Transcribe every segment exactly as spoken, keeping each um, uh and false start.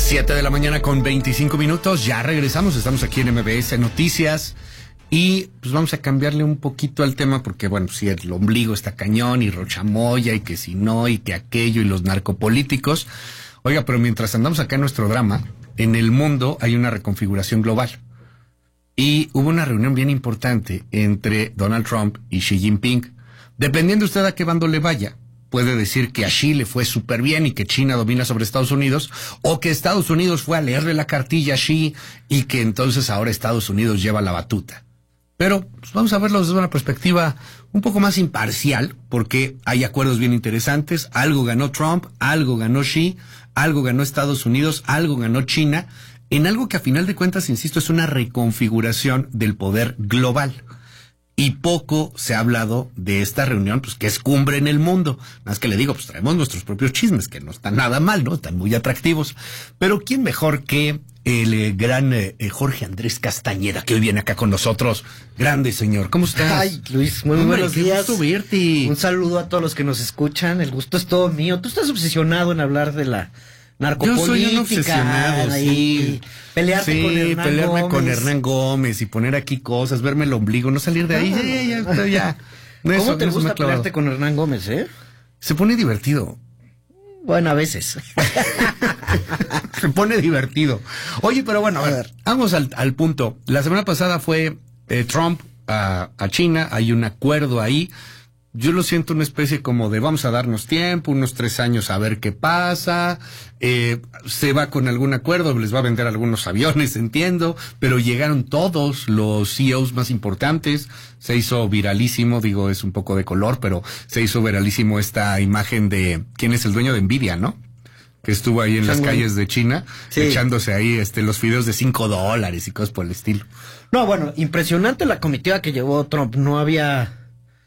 siete de la mañana con veinticinco minutos, ya regresamos, estamos aquí en M B S Noticias y pues vamos a cambiarle un poquito al tema porque bueno, si el ombligo está cañón y Rochamoya y que si no y que aquello y los narcopolíticos, oiga, pero mientras andamos acá en nuestro drama, en el mundo hay una reconfiguración global y hubo una reunión bien importante entre Donald Trump y Xi Jinping, dependiendo usted a qué bando le vaya. Puede decir que a Xi le fue súper bien y que China domina sobre Estados Unidos, o que Estados Unidos fue a leerle la cartilla a Xi y que entonces ahora Estados Unidos lleva la batuta. Pero pues, vamos a verlo desde una perspectiva un poco más imparcial, porque hay acuerdos bien interesantes. Algo ganó Trump, algo ganó Xi, algo ganó Estados Unidos, algo ganó China, en algo que a final de cuentas, insisto, es una reconfiguración del poder global. Y poco se ha hablado de esta reunión, pues que es cumbre en el mundo. Más que le digo, pues traemos nuestros propios chismes, que no están nada mal, ¿no? Están muy atractivos. Pero ¿quién mejor que el eh, gran eh, Jorge Andrés Castañeda, que hoy viene acá con nosotros? Grande señor, ¿cómo estás? Ay, Luis, muy Hombre, buenos qué días. gusto verte. Un saludo a todos los que nos escuchan. El gusto es todo mío. Tú estás obsesionado en hablar de la narcopolítica. Yo soy un obsesionado, ahí, sí. Pelearte sí, con Hernán pelearme Gómez. con Hernán Gómez y poner aquí cosas, verme el ombligo, no salir de ahí. No, ya, ya, no. ya, ya. ¿Cómo Eso, te eso me gusta ha clavado. pelearte con Hernán Gómez, eh? Se pone divertido. Bueno, a veces. Se pone divertido. Oye, pero bueno, a ver, A ver. vamos al, al punto. La semana pasada fue eh, Trump a, a China, hay un acuerdo ahí. Yo lo siento una especie como de vamos a darnos tiempo, unos tres años a ver qué pasa, eh, se va con algún acuerdo, les va a vender algunos aviones, entiendo, pero llegaron todos los C E Os más importantes, se hizo viralísimo, digo, es un poco de color, pero se hizo viralísimo esta imagen de quién es el dueño de Nvidia, ¿no? Que estuvo ahí en las Shanghái. calles de China, Sí. echándose ahí este los fideos de cinco dólares y cosas por el estilo. No, bueno, impresionante la comitiva que llevó Trump. No había...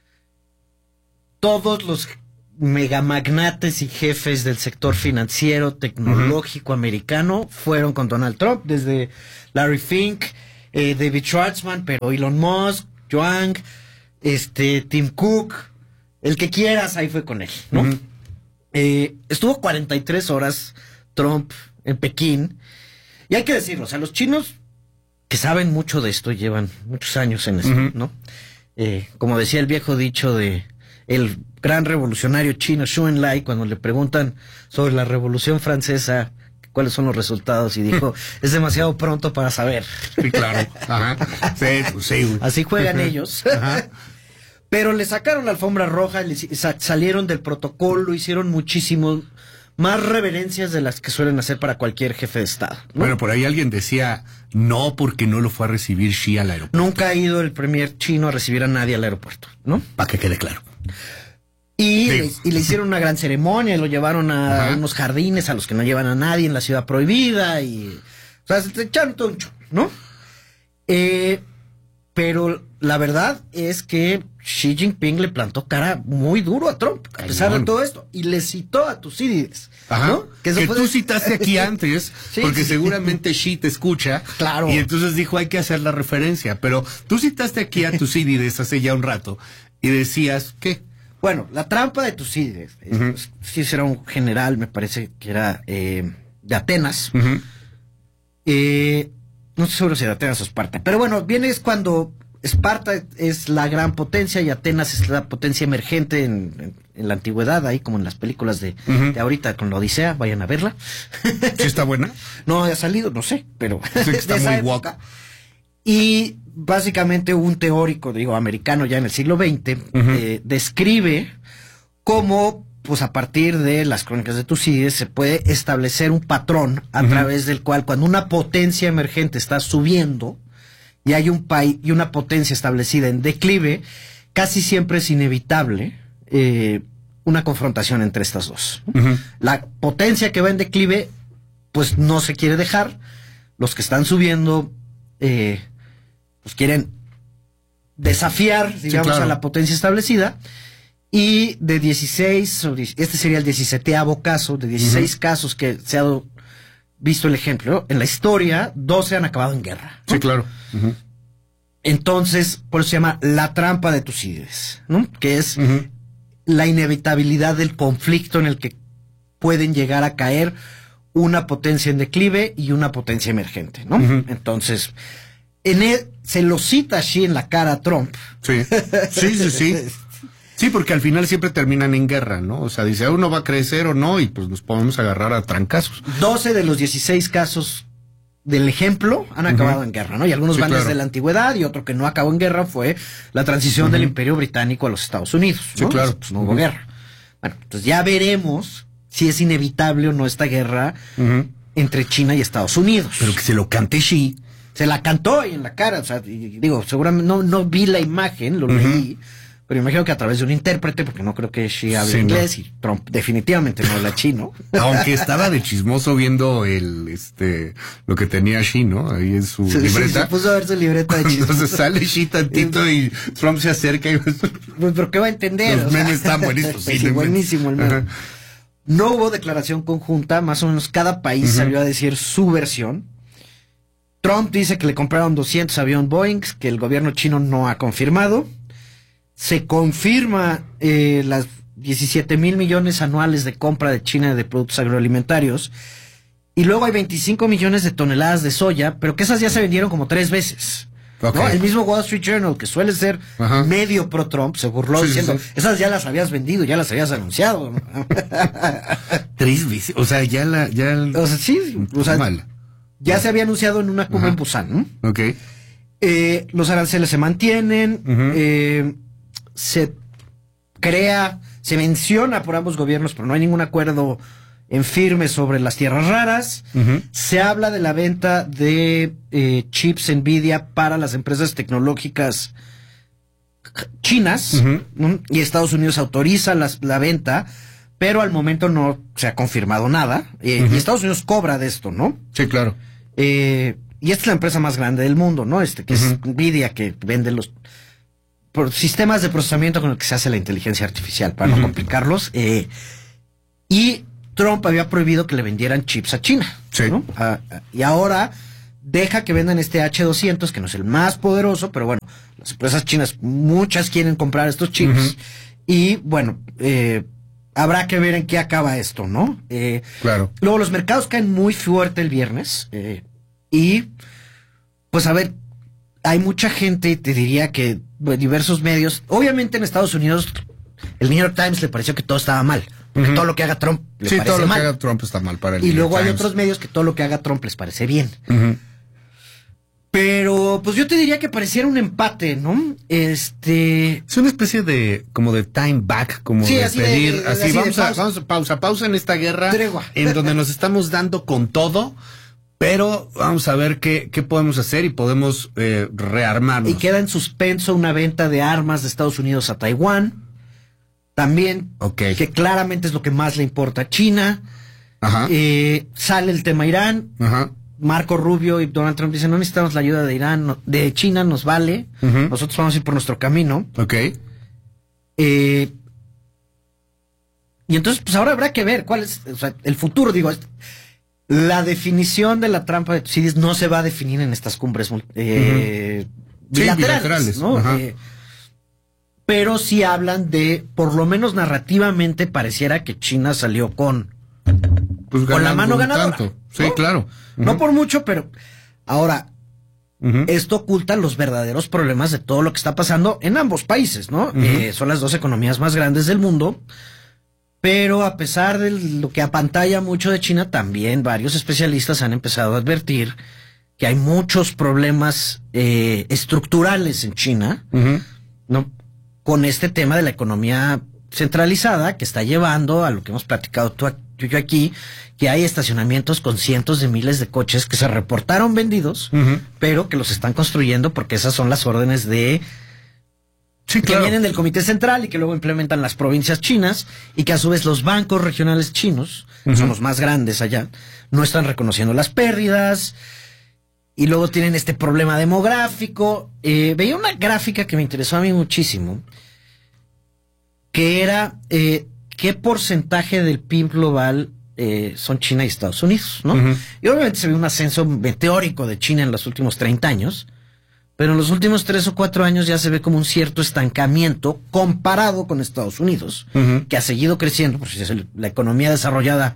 Todos los megamagnates y jefes del sector financiero, tecnológico, uh-huh. americano, fueron con Donald Trump, desde Larry Fink, eh, David Schwartzman, pero Elon Musk, Yuan, este, Tim Cook, el que quieras, ahí fue con él, ¿no? Uh-huh. Eh, estuvo cuarenta y tres horas Trump en Pekín, y hay que decirlo, o sea, los chinos que saben mucho de esto, llevan muchos años en eso, uh-huh. ¿no? Eh, como decía el viejo dicho de el gran revolucionario chino Xu Enlai, cuando le preguntan sobre la Revolución Francesa, cuáles son los resultados, y dijo, es demasiado pronto para saber. Sí, claro. Ajá. Sí, pues sí, güey. Así juegan ellos. Ajá. Pero le sacaron la alfombra roja, le salieron del protocolo, hicieron muchísimo más reverencias de las que suelen hacer para cualquier jefe de Estado, ¿no? Bueno, por ahí alguien decía, no, porque no lo fue a recibir Xi al aeropuerto. Nunca ha ido el premier chino a recibir a nadie al aeropuerto, ¿no? Para que quede claro. Y le, y le hicieron una gran ceremonia, lo llevaron a Ajá. unos jardines a los que no llevan a nadie en la ciudad prohibida, y o sea, se echaron todo un show, ¿no? Eh, pero la verdad es que Xi Jinping le plantó cara muy duro a Trump, a pesar de todo esto, y le citó a Tucídides, ¿no? Que, que tú de... citaste aquí antes, sí, porque sí. seguramente Xi te escucha, claro. Y entonces dijo, hay que hacer la referencia, pero tú citaste aquí a Tucídides hace ya un rato, y decías, ¿qué? Bueno, la trampa de Tucídides, uh-huh. sí será un general, me parece que era eh, de Atenas, uh-huh. eh, no estoy seguro si de Atenas o Esparta, pero bueno, viene es cuando Esparta es la gran potencia y Atenas es la potencia emergente en, en, en la antigüedad, ahí como en las películas de, uh-huh. de ahorita con la Odisea, vayan a verla. ¿Sí está buena? No ha salido, no sé, pero sí, está de esa muy época. guapa. Y básicamente un teórico, digo, americano ya en el siglo veinte, uh-huh. eh, describe cómo, pues a partir de las crónicas de Tucídides, se puede establecer un patrón a uh-huh. través del cual cuando una potencia emergente está subiendo y hay un país y una potencia establecida en declive, casi siempre es inevitable eh, una confrontación entre estas dos. Uh-huh. La potencia que va en declive, pues no se quiere dejar, los que están subiendo... Eh, pues quieren desafiar, digamos, sí, claro. a la potencia establecida, y de dieciséis, este sería el dieciseteavo caso, de dieciséis uh-huh. casos que se ha visto el ejemplo, en la historia, doce han acabado en guerra, ¿no? Sí, claro. Uh-huh. Entonces, por eso se llama la trampa de Tucídides, ¿no? Que es uh-huh. la inevitabilidad del conflicto en el que pueden llegar a caer una potencia en declive y una potencia emergente, ¿no? Uh-huh. Entonces, en él, se lo cita así en la cara a Trump. Sí, sí, sí, sí. Sí, porque al final siempre terminan en guerra, ¿no? O sea, dice, uno va a crecer o no, y pues nos podemos agarrar a trancazos. doce de los dieciséis casos del ejemplo han acabado uh-huh. en guerra, ¿no? Y algunos sí, van claro. desde la antigüedad, y otro que no acabó en guerra fue la transición uh-huh. del Imperio Británico a los Estados Unidos, ¿no? Sí, claro. Pues no hubo uh-huh. guerra. Bueno, entonces ya veremos si es inevitable o no esta guerra uh-huh. entre China y Estados Unidos. Pero que se lo cante Xi. Se la cantó ahí en la cara, o sea, y, digo, seguramente no, no vi la imagen, lo uh-huh. leí, pero imagino que a través de un intérprete, porque no creo que Xi hable sí, inglés, no. y Trump definitivamente no habla chino. Aunque estaba de chismoso viendo el, este, lo que tenía Xi, ¿no? Ahí en su sí, libreta. Sí, se puso a ver su libreta de chismoso. Entonces sale Xi tantito y Trump se acerca y... Pues, ¿pero qué va a entender? Los memes están buenísimos. Sí, sí, buenísimo el meme. No hubo declaración conjunta, más o menos cada país uh-huh. salió a decir su versión. Trump dice que le compraron doscientos aviones Boeing, que el gobierno chino no ha confirmado. Se confirma eh, las diecisiete mil millones anuales de compra de China de productos agroalimentarios. Y luego hay veinticinco millones de toneladas de soya, pero que esas ya se vendieron como tres veces. Okay. ¿No? El mismo Wall Street Journal, que suele ser uh-huh. medio pro Trump, se burló sí, diciendo, sí, sí. esas ya las habías vendido, ya las habías anunciado. Tres veces, o sea, ya la... Ya el... O sea, sí, o sea, mal. Ya uh-huh. se había anunciado en una cumbre uh-huh. en Busan, ¿no? Ok. Eh, los aranceles se mantienen, uh-huh. eh, se crea, se menciona por ambos gobiernos, pero no hay ningún acuerdo en firme sobre las tierras raras. Uh-huh. Se habla de la venta de eh, chips Nvidia para las empresas tecnológicas chinas, uh-huh. ¿no? Y Estados Unidos autoriza las, la venta, pero al momento no se ha confirmado nada. Eh, uh-huh. Y Estados Unidos cobra de esto, ¿no? Sí, claro. Eh, y esta es la empresa más grande del mundo, ¿no? Este que uh-huh. es Nvidia, que vende los por sistemas de procesamiento con el que se hace la inteligencia artificial, para uh-huh. no complicarlos. Eh, y Trump había prohibido que le vendieran chips a China, sí. ¿no? Ah, y ahora deja que vendan este H doscientos, que no es el más poderoso, pero bueno, las empresas chinas, muchas quieren comprar estos chips. Uh-huh. Y bueno, eh, habrá que ver en qué acaba esto, ¿no? Eh, claro. Luego los mercados caen muy fuerte el viernes. Eh, y pues a ver, hay mucha gente, te diría que diversos medios, obviamente en Estados Unidos, el New York Times le pareció que todo estaba mal. Porque uh-huh. todo lo que haga Trump le sí, parece todo lo mal. que haga Trump está mal para el Y New luego York hay Times. otros medios que todo lo que haga Trump les parece bien. Uh-huh. Pero pues yo te diría que pareciera un empate, ¿no? Este... Es una especie de, como de time back, como sí, de así pedir, de, de, así, así vamos, de a, pausa. vamos a pausa, pausa en esta guerra, Tregua. En donde nos estamos dando con todo, pero vamos a ver qué, qué podemos hacer y podemos eh, rearmarnos. Y queda en suspenso una venta de armas de Estados Unidos a Taiwán, también, okay. que claramente es lo que más le importa a China. Ajá. Eh, sale el tema Irán. Ajá. Marco Rubio y Donald Trump dicen, no necesitamos la ayuda de Irán, no, de China, nos vale, uh-huh. nosotros vamos a ir por nuestro camino. Ok. Eh, y entonces, pues ahora habrá que ver cuál es, o sea, el futuro, digo, la definición de la trampa de Tucídides no se va a definir en estas cumbres eh, uh-huh. bilaterales, sí, bilaterales, ¿no? Uh-huh. Eh, pero sí hablan de, por lo menos narrativamente, pareciera que China salió con, pues con la mano ganadora. Tanto. Sí, ¿no? claro. Uh-huh. No por mucho, pero ahora, uh-huh. esto oculta los verdaderos problemas de todo lo que está pasando en ambos países, ¿no? Uh-huh. Eh, son las dos economías más grandes del mundo, pero a pesar de lo que apantalla mucho de China, también varios especialistas han empezado a advertir que hay muchos problemas eh, estructurales en China, uh-huh. ¿no? Con este tema de la economía centralizada que está llevando a lo que hemos platicado tú aquí, yo aquí, que hay estacionamientos con cientos de miles de coches que se reportaron vendidos, uh-huh. pero que los están construyendo porque esas son las órdenes de sí, que claro. vienen del Comité Central y que luego implementan las provincias chinas y que a su vez los bancos regionales chinos, uh-huh. que son los más grandes allá, no están reconociendo las pérdidas y luego tienen este problema demográfico. Eh, veía una gráfica que me interesó a mí muchísimo, que era eh, qué porcentaje del P I B global eh, son China y Estados Unidos, ¿no? Uh-huh. Y obviamente se ve un ascenso meteórico de China en los últimos treinta años, pero en los últimos tres o cuatro años ya se ve como un cierto estancamiento comparado con Estados Unidos, uh-huh. que ha seguido creciendo, pues es la economía desarrollada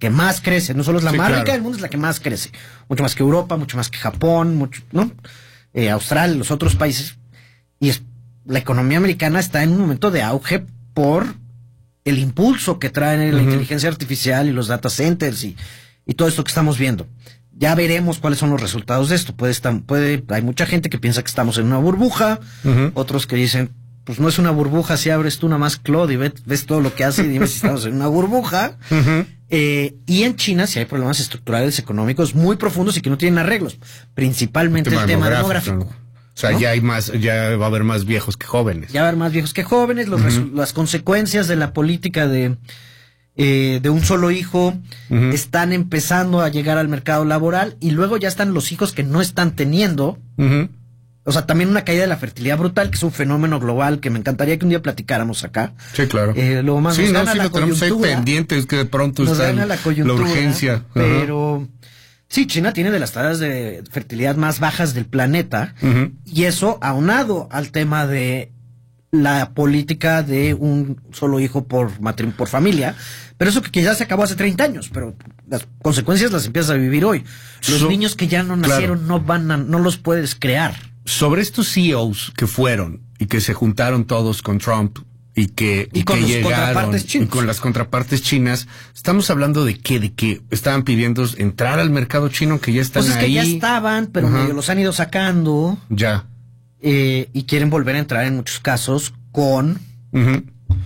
que más crece, no solo es la Sí, más claro. rica del mundo, es la que más crece. Mucho más que Europa, mucho más que Japón, mucho, ¿no? Eh, Australia, los otros países. Y es, la economía americana está en un momento de auge por el impulso que trae la Ujú. inteligencia artificial y los data centers y, y todo esto que estamos viendo. Ya veremos cuáles son los resultados de esto. Puede estar, puede, hay mucha gente que piensa que estamos en una burbuja, Ujú. otros que dicen, pues no es una burbuja, si abres tú nada más Claude y ves, ves todo lo que hace y dime si estamos en una burbuja. Ujú. Eh, y en China sí hay problemas estructurales económicos muy profundos y que no tienen arreglos. Principalmente el tema demográfico. ¿no? O sea, ¿no? ya hay más, ya va a haber más viejos que jóvenes. Ya va a haber más viejos que jóvenes, los Ujú. resu- las consecuencias de la política de, eh, de un solo hijo Ujú. están empezando a llegar al mercado laboral y luego ya están los hijos que no están teniendo. Ujú. O sea, también una caída de la fertilidad brutal, que es un fenómeno global que me encantaría que un día platicáramos acá. Sí, claro. Eh, luego más sí, nos no, gana sí la lo tenemos ahí coyuntura. pendiente, es que de pronto Nos está gana el- la coyuntura, urgencia. Ajá. pero sí, China tiene de las tasas de fertilidad más bajas del planeta Ujú. y eso aunado al tema de la política de un solo hijo por matrim- por familia, pero eso que ya se acabó hace treinta años, pero las consecuencias las empiezas a vivir hoy. Los So- niños que ya no claro. nacieron no van a, no los puedes crear. Sobre estos C E Os que fueron y que se juntaron todos con Trump y que, Y con que los llegaron contrapartes chinos. y con las contrapartes chinas, estamos hablando de que de que estaban pidiendo entrar al mercado chino, que ya están Pues es que ahí. ya estaban, pero Ajá. medio los han ido sacando Ya. eh, y quieren volver a entrar en muchos casos con Ujú.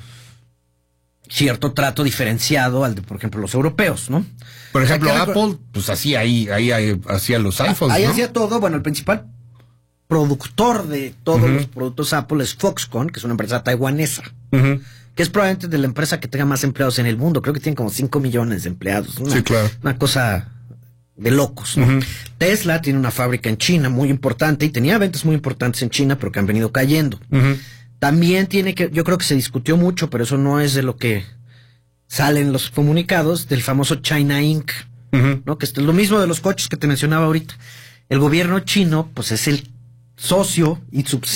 cierto trato diferenciado al de, por ejemplo, los europeos, ¿no? Por O sea, ejemplo, que recu- Apple, pues así ahí, ahí, ahí hacía los iPhones, Ahí ¿no? hacía todo, bueno, el principal productor de todos Ujú. los productos Apple es Foxconn, que es una empresa taiwanesa, Ujú. que es probablemente de la empresa que tenga más empleados en el mundo. Creo que tiene como cinco millones de empleados. Una, Sí, claro. Una cosa de locos, ¿no? Ujú. Tesla tiene una fábrica en China muy importante y tenía ventas muy importantes en China, pero que han venido cayendo. Ujú. También tiene que, yo creo que se discutió mucho, pero eso no es de lo que salen los comunicados del famoso China Incorporated, Ujú. ¿no? Que es lo mismo de los coches que te mencionaba ahorita. El gobierno chino, pues es el socio y subsidio